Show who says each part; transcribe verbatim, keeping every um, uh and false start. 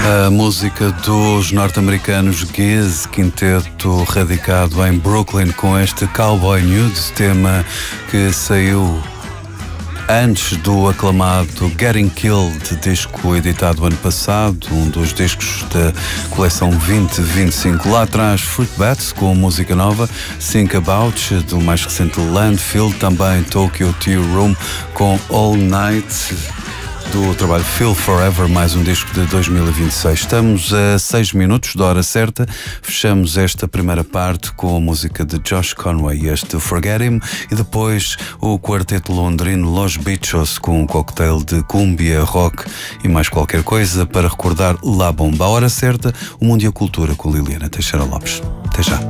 Speaker 1: A música dos norte-americanos Giz, quinteto radicado em Brooklyn, com este Cowboy Nude, tema que saiu antes do aclamado Getting Killed, disco editado ano passado, um dos discos da coleção vinte vinte e cinco. Lá atrás, Fruit Bats com música nova, Think About, do mais recente Landfill, também Tokyo Tea Room com All Night, do trabalho Feel Forever, mais um disco de dois mil e vinte e seis. Estamos a seis minutos da hora certa, fechamos esta primeira parte com a música de Josh Conway, este Forget Him, e depois o quarteto londrino Los Bichos com um cocktail de cúmbia, rock e mais qualquer coisa para recordar La Bomba. A hora certa, o mundo e a cultura com Liliana Teixeira Lopes. Até já.